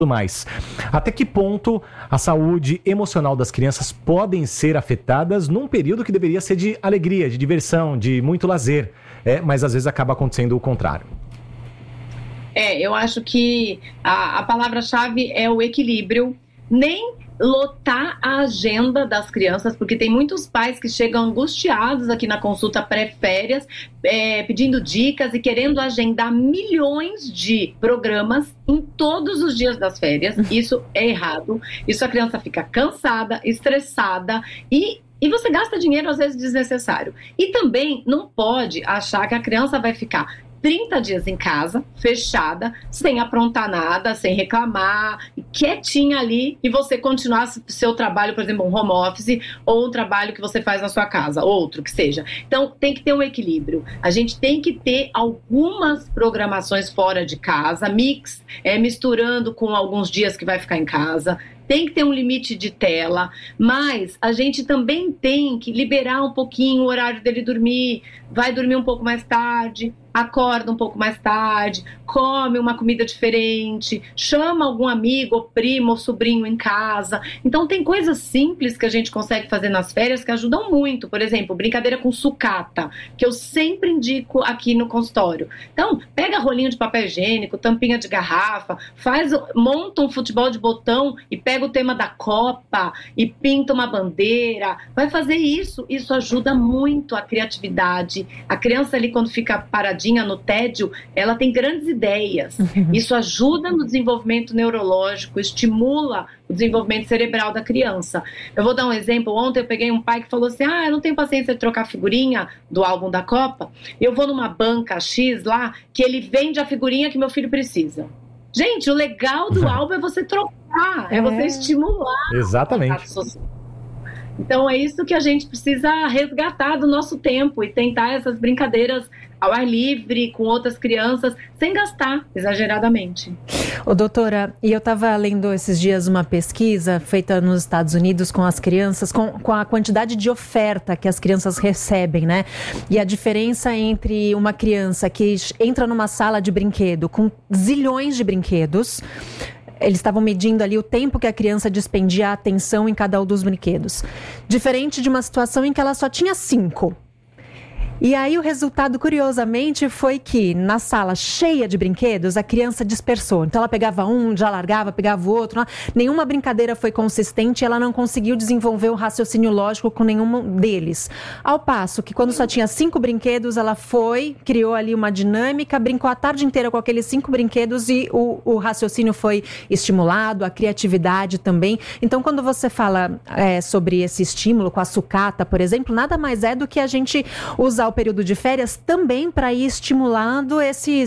mais. Até que ponto a saúde emocional das crianças podem ser afetadas num período que deveria ser de alegria, de diversão, de muito lazer, mas às vezes acaba acontecendo o contrário? Eu acho que a palavra-chave é o equilíbrio. Nem lotar a agenda das crianças, porque tem muitos pais que chegam angustiados aqui na consulta pré-férias, pedindo dicas e querendo agendar milhões de programas em todos os dias das férias. Isso é errado. Isso a criança fica cansada, estressada e você gasta dinheiro às vezes desnecessário. E também não pode achar que a criança vai ficar 30 dias em casa, fechada, sem aprontar nada, sem reclamar, quietinha ali, e você continuar seu trabalho, por exemplo, um home office, ou um trabalho que você faz na sua casa, outro que seja. Então, tem que ter um equilíbrio. A gente tem que ter algumas programações fora de casa, misturando com alguns dias que vai ficar em casa. Tem que ter um limite de tela, mas a gente também tem que liberar um pouquinho o horário dele dormir, vai dormir um pouco mais tarde, acorda um pouco mais tarde, come uma comida diferente, chama algum amigo, ou primo, ou sobrinho em casa. Então tem coisas simples que a gente consegue fazer nas férias que ajudam muito. Por exemplo, brincadeira com sucata, que eu sempre indico aqui no consultório. Então, pega rolinho de papel higiênico, tampinha de garrafa, monta um futebol de botão e pega o tema da Copa e pinta uma bandeira. Vai fazer isso ajuda muito a criatividade. A criança ali, quando fica paradinha no tédio, ela tem grandes ideias. Isso ajuda no desenvolvimento neurológico, estimula o desenvolvimento cerebral da criança. Eu vou dar um exemplo. Ontem eu peguei um pai que falou assim: eu não tenho paciência de trocar figurinha do álbum da Copa. Eu vou numa banca X lá, que ele vende a figurinha que meu filho precisa. Gente, o legal do álbum é você trocar, é você estimular. Exatamente. Então é isso que a gente precisa resgatar do nosso tempo e tentar essas brincadeiras ao ar livre, com outras crianças, sem gastar exageradamente. Doutora, e eu estava lendo esses dias uma pesquisa feita nos Estados Unidos com as crianças, com a quantidade de oferta que as crianças recebem, né? E a diferença entre uma criança que entra numa sala de brinquedo com zilhões de brinquedos. Eles estavam medindo ali o tempo que a criança dispendia a atenção em cada um dos brinquedos. Diferente de uma situação em que ela só tinha 5. E aí o resultado, curiosamente, foi que na sala cheia de brinquedos, a criança dispersou. Então ela pegava um, já largava, pegava o outro. Nenhuma brincadeira foi consistente e ela não conseguiu desenvolver o raciocínio lógico com nenhum deles. Ao passo que quando só tinha 5 brinquedos, ela criou ali uma dinâmica, brincou a tarde inteira com aqueles 5 brinquedos e o raciocínio foi estimulado, a criatividade também. Então quando você fala sobre esse estímulo com a sucata, por exemplo, nada mais é do que a gente usar o período de férias também para ir estimulando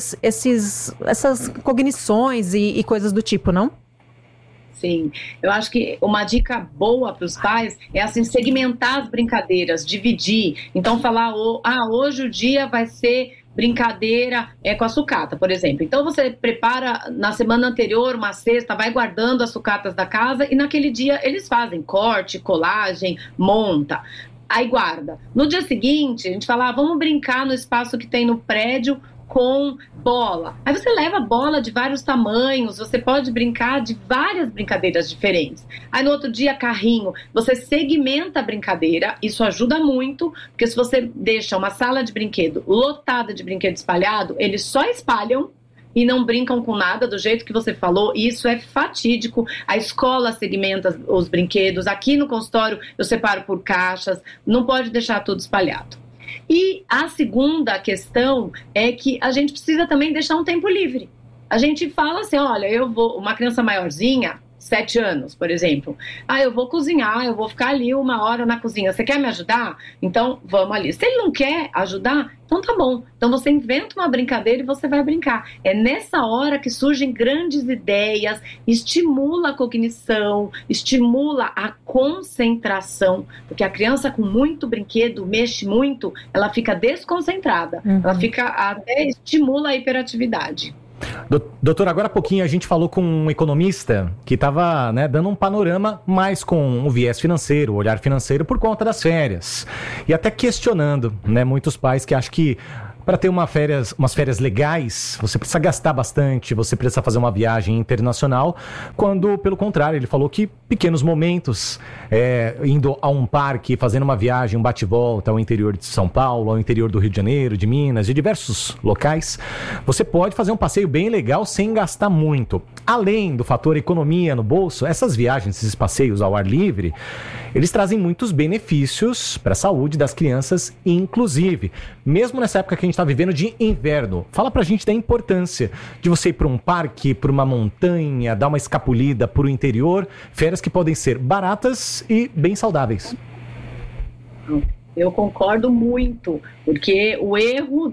essas cognições e coisas do tipo, não? Sim, eu acho que uma dica boa para os pais é assim, segmentar as brincadeiras, dividir. Então falar, hoje o dia vai ser brincadeira com a sucata, por exemplo. Então você prepara na semana anterior uma cesta, vai guardando as sucatas da casa e naquele dia eles fazem corte, colagem, monta. Aí guarda. No dia seguinte, a gente fala, vamos brincar no espaço que tem no prédio com bola. Aí você leva bola de vários tamanhos, você pode brincar de várias brincadeiras diferentes. Aí no outro dia, carrinho. Você segmenta a brincadeira, isso ajuda muito, porque se você deixa uma sala de brinquedo lotada de brinquedo espalhado, eles só espalham e não brincam com nada do jeito que você falou, e isso é fatídico. A escola segmenta os brinquedos, aqui no consultório eu separo por caixas, não pode deixar tudo espalhado. E a segunda questão é que a gente precisa também deixar um tempo livre. A gente fala assim, olha, uma criança maiorzinha, 7 anos, por exemplo. Eu vou cozinhar, eu vou ficar ali 1 hora na cozinha. Você quer me ajudar? Então, vamos ali. Se ele não quer ajudar, então tá bom. Então você inventa uma brincadeira e você vai brincar. É nessa hora que surgem grandes ideias, estimula a cognição, estimula a concentração, porque a criança com muito brinquedo, mexe muito, ela fica desconcentrada. Ela até estimula a hiperatividade. Doutor, agora há pouquinho a gente falou com um economista que estava dando um panorama mais com o viés financeiro, o olhar financeiro por conta das férias. E até questionando muitos pais que acham que para ter umas férias legais, você precisa gastar bastante, você precisa fazer uma viagem internacional, quando, pelo contrário, ele falou que pequenos momentos, indo a um parque, fazendo uma viagem, um bate-volta ao interior de São Paulo, ao interior do Rio de Janeiro, de Minas, de diversos locais, você pode fazer um passeio bem legal sem gastar muito. Além do fator economia no bolso, essas viagens, esses passeios ao ar livre, eles trazem muitos benefícios para a saúde das crianças, inclusive, mesmo nessa época que a gente está vivendo de inverno. Fala pra gente da importância de você ir para um parque, para uma montanha, dar uma escapulida para o interior, férias que podem ser baratas e bem saudáveis. Eu concordo muito, porque o erro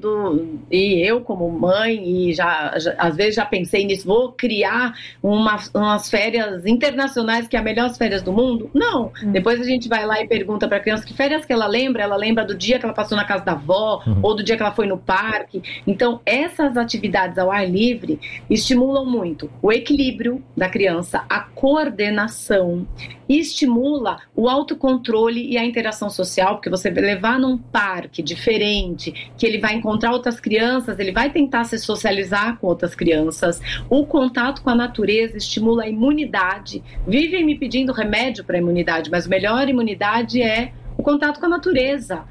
e eu como mãe, e às vezes já pensei nisso, vou criar umas férias internacionais que é as melhores férias do mundo? Não. Depois a gente vai lá e pergunta para a criança que férias que ela lembra do dia que ela passou na casa da avó, ou do dia que ela foi no parque. Então, essas atividades ao ar livre estimulam muito o equilíbrio da criança, a coordenação, e estimula o autocontrole e a interação social, porque você levar num parque diferente, que ele vai encontrar outras crianças, ele vai tentar se socializar com outras crianças. O contato com a natureza estimula a imunidade. Vivem me pedindo remédio para a imunidade, mas a melhor imunidade é o contato com a natureza.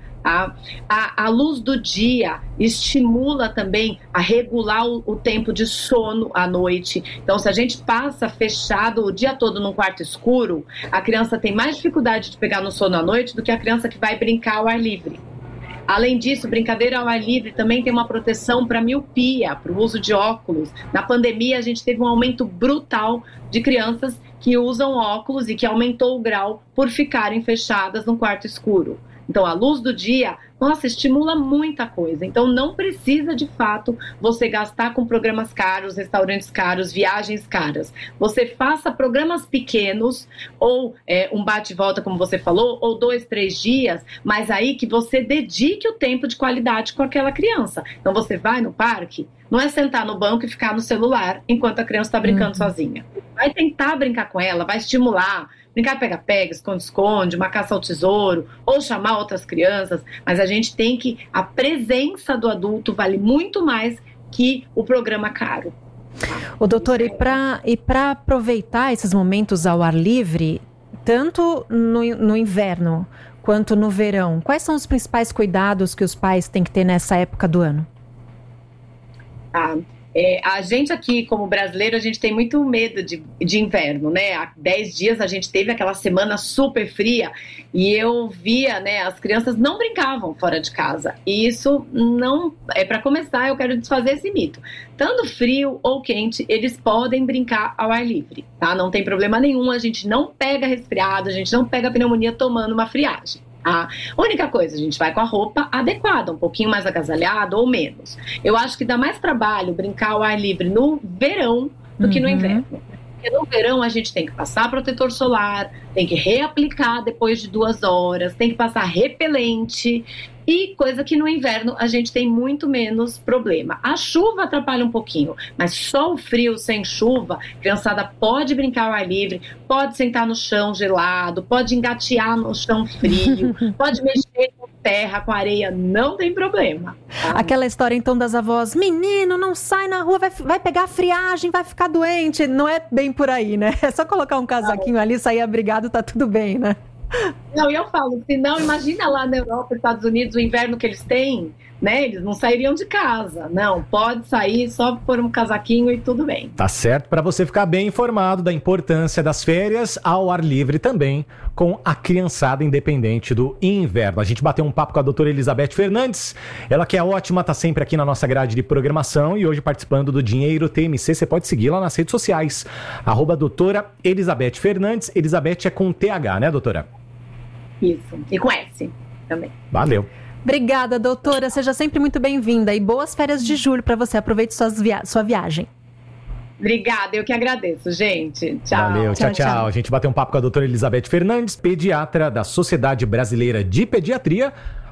A luz do dia estimula também a regular o tempo de sono à noite. Então, se a gente passa fechado o dia todo num quarto escuro, a criança tem mais dificuldade de pegar no sono à noite do que a criança que vai brincar ao ar livre. Além disso, brincadeira ao ar livre também tem uma proteção para miopia, para o uso de óculos. Na pandemia, a gente teve um aumento brutal de crianças que usam óculos e que aumentou o grau por ficarem fechadas num quarto escuro. Então, a luz do dia, nossa, estimula muita coisa. Então, não precisa, de fato, você gastar com programas caros, restaurantes caros, viagens caras. Você faça programas pequenos, ou um bate-volta, como você falou, ou 2, 3 dias, mas aí que você dedique o tempo de qualidade com aquela criança. Então, você vai no parque, não é sentar no banco e ficar no celular enquanto a criança está brincando sozinha. Vai tentar brincar com ela, vai estimular. Brincar pega-pega, esconde-esconde, uma caça ao tesouro, ou chamar outras crianças, mas a gente tem que... A presença do adulto vale muito mais que o programa caro. Ô, doutor, e para aproveitar esses momentos ao ar livre, tanto no inverno quanto no verão, quais são os principais cuidados que os pais têm que ter nessa época do ano? A gente aqui, como brasileiro, a gente tem muito medo de inverno, né? Há 10 dias a gente teve aquela semana super fria e eu via, né, as crianças não brincavam fora de casa. E isso não... para começar, eu quero desfazer esse mito. Tanto frio ou quente, eles podem brincar ao ar livre, tá? Não tem problema nenhum, a gente não pega resfriado, a gente não pega pneumonia tomando uma friagem. A única coisa, a gente vai com a roupa adequada, um pouquinho mais agasalhado ou menos. Eu acho que dá mais trabalho brincar ao ar livre no verão do que no inverno. Porque no verão a gente tem que passar protetor solar, tem que reaplicar depois de 2 horas, tem que passar repelente, e coisa que no inverno a gente tem muito menos problema. A chuva atrapalha um pouquinho, mas só o frio sem chuva, a criançada pode brincar ao ar livre, pode sentar no chão gelado, pode engatear no chão frio, pode mexer com terra, com areia, não tem problema. Tá? Aquela história então das avós, menino, não sai na rua, vai pegar friagem, vai ficar doente. Não é bem por aí, né? É só colocar um casaquinho ali, sair abrigado, tá tudo bem, né? Não, e eu falo, se não, imagina lá na Europa, Estados Unidos, o inverno que eles têm, né? Eles não sairiam de casa. Não, pode sair, só pôr um casaquinho e tudo bem. Tá certo, para você ficar bem informado da importância das férias ao ar livre também, com a criançada independente do inverno. A gente bateu um papo com a doutora Elizabeth Fernandes, ela que é ótima, tá sempre aqui na nossa grade de programação e hoje participando do Dinheiro TMC. Você pode seguir lá nas redes sociais, @doutora Elizabeth Fernandes. Elizabeth é com TH, né, doutora? Isso, e com S também. Valeu. Obrigada, doutora. Seja sempre muito bem-vinda e boas férias de julho para você. Aproveite sua viagem. Obrigada, eu que agradeço, gente. Tchau. Valeu, tchau. A gente bateu um papo com a doutora Elizabeth Fernandes, pediatra da Sociedade Brasileira de Pediatria,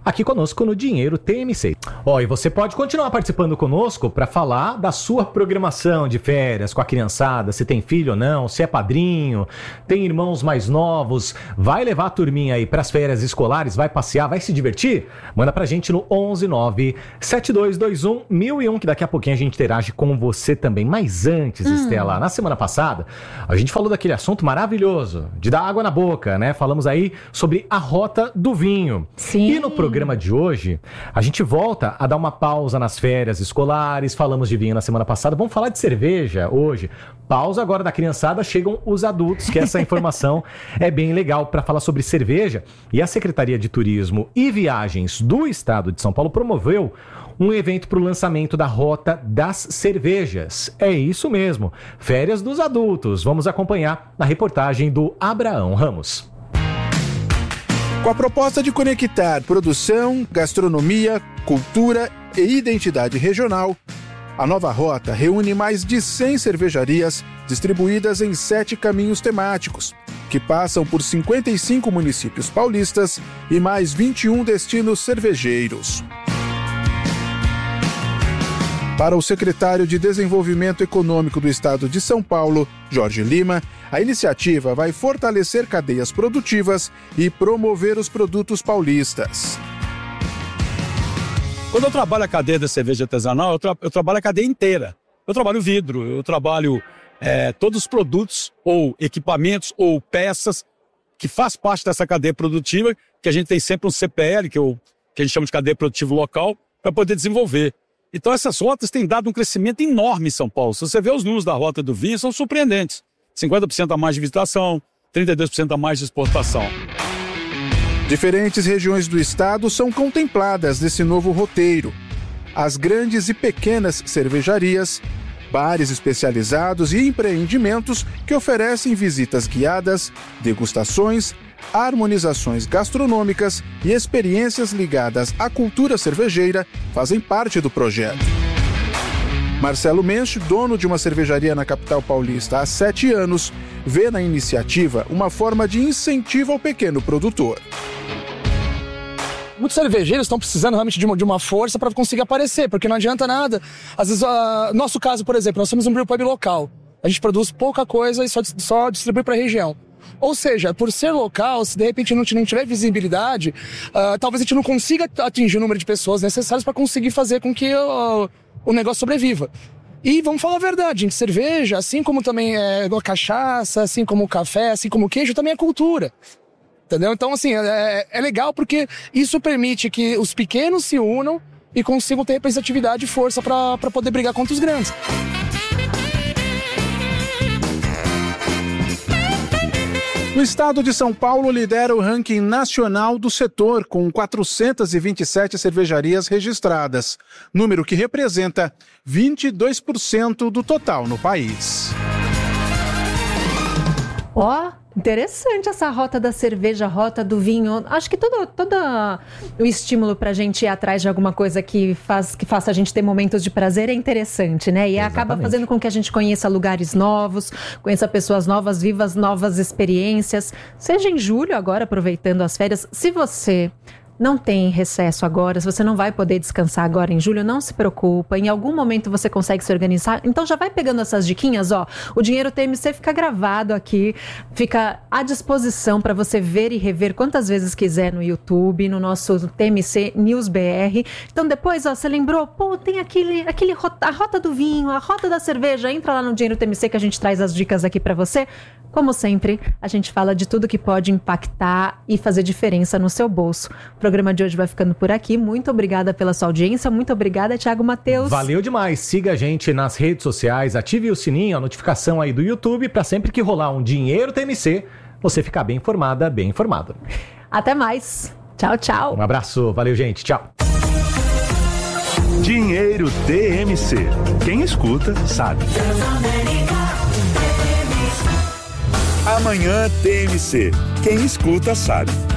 aqui conosco no Dinheiro TMC. E você pode continuar participando conosco para falar da sua programação de férias com a criançada, se tem filho ou não, se é padrinho, tem irmãos mais novos, vai levar a turminha aí para as férias escolares, vai passear, vai se divertir? Manda pra gente no 119-7221-1001, que daqui a pouquinho a gente interage com você também. Mas antes, Estela, na semana passada, a gente falou daquele assunto maravilhoso, de dar água na boca, né? Falamos aí sobre a Rota do Vinho. Sim. E no programa de hoje, a gente volta a dar uma pausa nas férias escolares, falamos de vinho na semana passada, vamos falar de cerveja hoje. Pausa agora da criançada, chegam os adultos, que essa informação é bem legal para falar sobre cerveja. E a Secretaria de Turismo e Viagens do Estado de São Paulo promoveu um evento para o lançamento da Rota das Cervejas. É isso mesmo, férias dos adultos. Vamos acompanhar na reportagem do Abraão Ramos. Com a proposta de conectar produção, gastronomia, cultura e identidade regional, a nova rota reúne mais de 100 cervejarias distribuídas em 7 caminhos temáticos, que passam por 55 municípios paulistas e mais 21 destinos cervejeiros. Para o secretário de Desenvolvimento Econômico do Estado de São Paulo, Jorge Lima, a iniciativa vai fortalecer cadeias produtivas e promover os produtos paulistas. Quando eu trabalho a cadeia da cerveja artesanal, eu trabalho a cadeia inteira. Eu trabalho vidro, eu trabalho todos os produtos ou equipamentos ou peças que faz parte dessa cadeia produtiva, que a gente tem sempre um CPL, que a gente chama de cadeia produtiva local, para poder desenvolver. Então essas rotas têm dado um crescimento enorme em São Paulo. Se você vê os números da Rota do Vinho, são surpreendentes. 50% a mais de visitação, 32% a mais de exportação. Diferentes regiões do estado são contempladas nesse novo roteiro. As grandes e pequenas cervejarias, bares especializados e empreendimentos que oferecem visitas guiadas, degustações, harmonizações gastronômicas e experiências ligadas à cultura cervejeira fazem parte do projeto. Marcelo Mensch, dono de uma cervejaria na capital paulista há 7 anos, vê na iniciativa uma forma de incentivo ao pequeno produtor. Muitos cervejeiros estão precisando realmente de uma força para conseguir aparecer, porque não adianta nada. Às vezes, nosso caso, por exemplo, nós somos um brewpub local. A gente produz pouca coisa e só distribui para a região. Ou seja, por ser local, se de repente não tiver visibilidade, talvez a gente não consiga atingir o número de pessoas necessárias para conseguir fazer com que o negócio sobreviva. E vamos falar a verdade, gente, cerveja, assim como também a cachaça, assim como o café, assim como o queijo, também é cultura. Entendeu? Então, assim, é legal porque isso permite que os pequenos se unam e consigam ter representatividade e força para poder brigar contra os grandes. O estado de São Paulo lidera o ranking nacional do setor, com 427 cervejarias registradas, número que representa 22% do total no país. Interessante essa rota da cerveja, rota do vinho. Acho que todo o estímulo pra gente ir atrás de alguma coisa que faça a gente ter momentos de prazer é interessante, né? E Exatamente. Acaba fazendo com que a gente conheça lugares novos, conheça pessoas novas, viva novas experiências. Seja em julho agora, aproveitando as férias. Se você não tem recesso agora, se você não vai poder descansar agora em julho, não se preocupa, em algum momento você consegue se organizar, então já vai pegando essas diquinhas, o Dinheiro TMC fica gravado aqui, fica à disposição para você ver e rever quantas vezes quiser no YouTube, no nosso TMC News BR, então depois, você lembrou, tem a rota do vinho, a rota da cerveja, entra lá no Dinheiro TMC que a gente traz as dicas aqui para você. Como sempre, a gente fala de tudo que pode impactar e fazer diferença no seu bolso. O programa de hoje vai ficando por aqui. Muito obrigada pela sua audiência. Muito obrigada, Thiago Matheus. Valeu demais. Siga a gente nas redes sociais, ative o sininho, a notificação aí do YouTube, para sempre que rolar um Dinheiro TMC, você ficar bem informada, bem informado. Até mais. Tchau, tchau. Um abraço. Valeu, gente. Tchau. Dinheiro TMC. Quem escuta, sabe. Amanhã TMC. Quem escuta, sabe.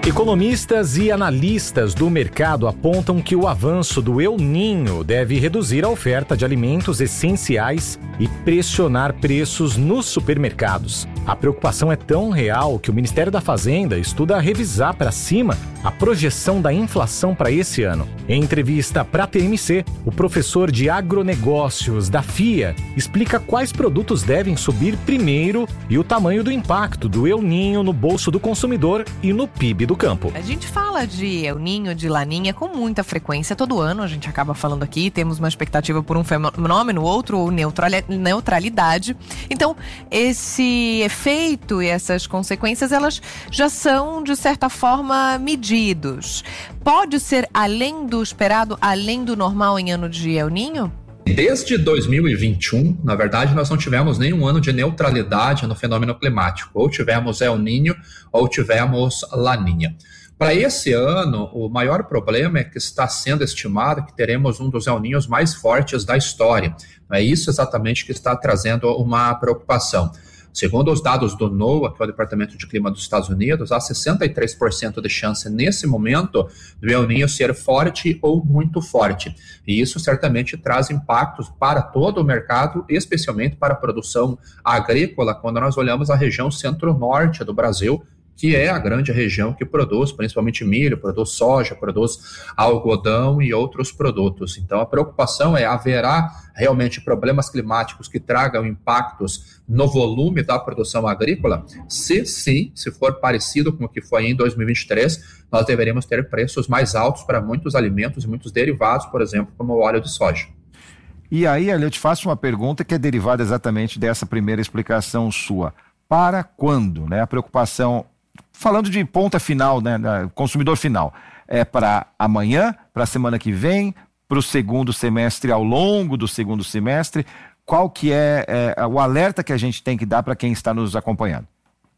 Economistas e analistas do mercado apontam que o avanço do El Niño deve reduzir a oferta de alimentos essenciais e pressionar preços nos supermercados. A preocupação é tão real que o Ministério da Fazenda estuda revisar para cima a projeção da inflação para esse ano. Em entrevista para a TMC, o professor de agronegócios da FIA explica quais produtos devem subir primeiro e o tamanho do impacto do El Niño no bolso do consumidor e no PIB do campo. A gente fala de El Niño, de Laninha com muita frequência todo ano, a gente acaba falando aqui, temos uma expectativa por um fenômeno, outro ou neutralidade. Então, esse efeito e essas consequências, elas já são, de certa forma, medidos. Pode ser além do esperado, além do normal em ano de El Niño? Desde 2021, na verdade, nós não tivemos nenhum ano de neutralidade no fenômeno climático. Ou tivemos El Niño ou tivemos Laninha. Para esse ano, o maior problema é que está sendo estimado que teremos um dos El Niños mais fortes da história. É isso exatamente que está trazendo uma preocupação. Segundo os dados do NOAA, que é o Departamento de Clima dos Estados Unidos, há 63% de chance nesse momento do El Niño ser forte ou muito forte. E isso certamente traz impactos para todo o mercado, especialmente para a produção agrícola, quando nós olhamos a região centro-norte do Brasil, que é a grande região que produz principalmente milho, produz soja, produz algodão e outros produtos. Então a preocupação é, haverá realmente problemas climáticos que tragam impactos no volume da produção agrícola? Se sim, se for parecido com o que foi em 2023, nós deveremos ter preços mais altos para muitos alimentos e muitos derivados, por exemplo, como o óleo de soja. E aí, eu te faço uma pergunta que é derivada exatamente dessa primeira explicação sua. Para quando, né? A preocupação... Falando de ponta final, né, consumidor final, é para amanhã, para a semana que vem, para o segundo semestre, ao longo do segundo semestre, qual que é o alerta que a gente tem que dar para quem está nos acompanhando?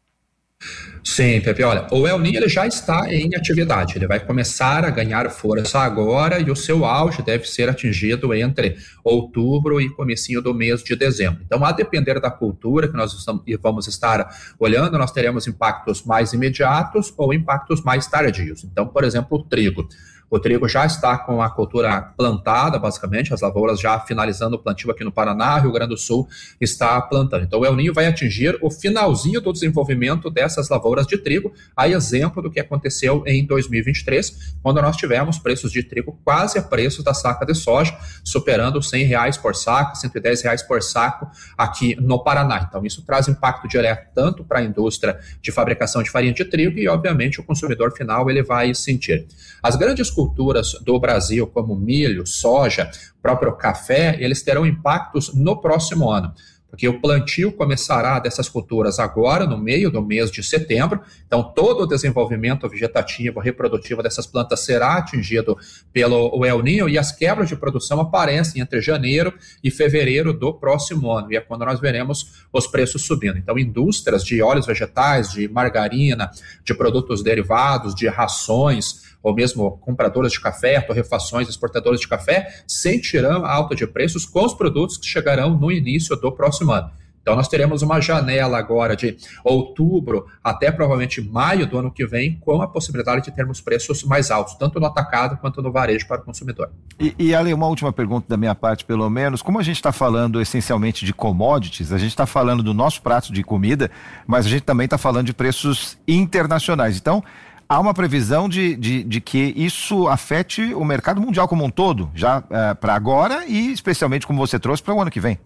Sim, Pepe, olha, o El Niño ele já está em atividade, ele vai começar a ganhar força agora e o seu auge deve ser atingido entre outubro e comecinho do mês de dezembro. Então, a depender da cultura que nós vamos estar olhando, nós teremos impactos mais imediatos ou impactos mais tardios. Então, por exemplo, o trigo. O trigo já está com a cultura plantada, basicamente, as lavouras já finalizando o plantio aqui no Paraná, Rio Grande do Sul está plantando. Então o El Niño vai atingir o finalzinho do desenvolvimento dessas lavouras de trigo, a exemplo do que aconteceu em 2023, quando nós tivemos preços de trigo quase a preços da saca de soja, superando R$100 por saco, R$110 por saco aqui no Paraná. Então isso traz impacto direto tanto para a indústria de fabricação de farinha de trigo e, obviamente, o consumidor final ele vai sentir. As grandes culturas do Brasil, como milho, soja, próprio café, eles terão impactos no próximo ano, porque o plantio começará dessas culturas agora, no meio do mês de setembro, então todo o desenvolvimento vegetativo, reprodutivo dessas plantas será atingido pelo El Niño e as quebras de produção aparecem entre janeiro e fevereiro do próximo ano, e é quando nós veremos os preços subindo. Então indústrias de óleos vegetais, de margarina, de produtos derivados, de rações, ou mesmo compradoras de café, torrefações, exportadoras de café, sentirão a alta de preços com os produtos que chegarão no início do próximo ano. Então nós teremos uma janela agora de outubro até provavelmente maio do ano que vem, com a possibilidade de termos preços mais altos, tanto no atacado quanto no varejo para o consumidor. E Ale, uma última pergunta da minha parte, pelo menos. Como a gente está falando essencialmente de commodities, a gente está falando do nosso prato de comida, mas a gente também está falando de preços internacionais. Então, há uma previsão de que isso afete o mercado mundial como um todo, já para agora e especialmente, como você trouxe, para o ano que vem.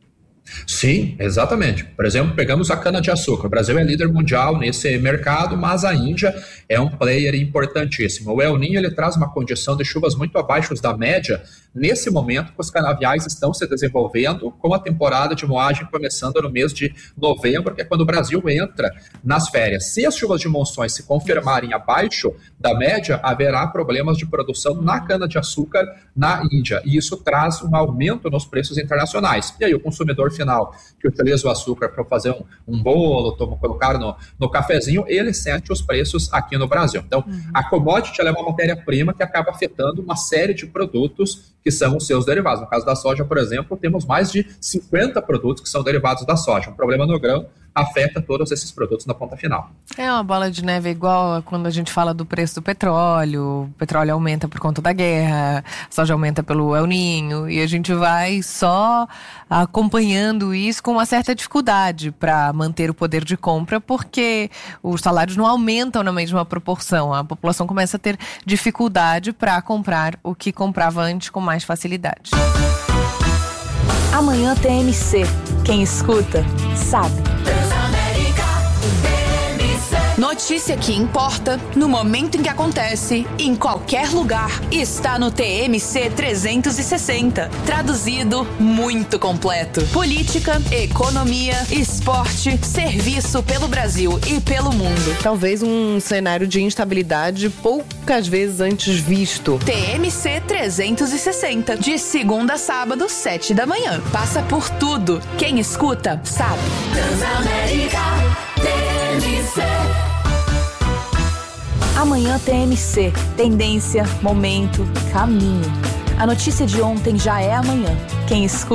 Sim, exatamente. Por exemplo, pegamos a cana-de-açúcar. O Brasil é líder mundial nesse mercado, mas a Índia é um player importantíssimo. O El Niño ele traz uma condição de chuvas muito abaixo da média. Nesse momento, os canaviais estão se desenvolvendo com a temporada de moagem começando no mês de novembro, que é quando o Brasil entra nas férias. Se as chuvas de monções se confirmarem abaixo da média, haverá problemas de produção na cana-de-açúcar na Índia. E isso traz um aumento nos preços internacionais. E aí o consumidor final que utiliza o açúcar para fazer um bolo, colocar no cafezinho, ele sente os preços aqui no Brasil. Então, a commodity ela é uma matéria-prima que acaba afetando uma série de produtos que são os seus derivados. No caso da soja, por exemplo, temos mais de 50 produtos que são derivados da soja. Um problema no grão, afeta todos esses produtos na ponta final. É uma bola de neve igual a quando a gente fala do preço do petróleo. O petróleo aumenta por conta da guerra, a soja aumenta pelo El Niño, e a gente vai só acompanhando isso com uma certa dificuldade para manter o poder de compra, porque os salários não aumentam na mesma proporção. A população começa a ter dificuldade para comprar o que comprava antes com mais facilidade. Amanhã tem MC. Quem escuta, sabe. Notícia que importa, no momento em que acontece, em qualquer lugar, está no TMC 360. Traduzido, muito completo. Política, economia, esporte, serviço pelo Brasil e pelo mundo. Talvez um cenário de instabilidade poucas vezes antes visto. TMC 360, de segunda a sábado, 7 da manhã. Passa por tudo. Quem escuta, sabe. Transamérica, TMC. Amanhã TMC, tendência, momento, caminho. A notícia de ontem já é amanhã. Quem escuta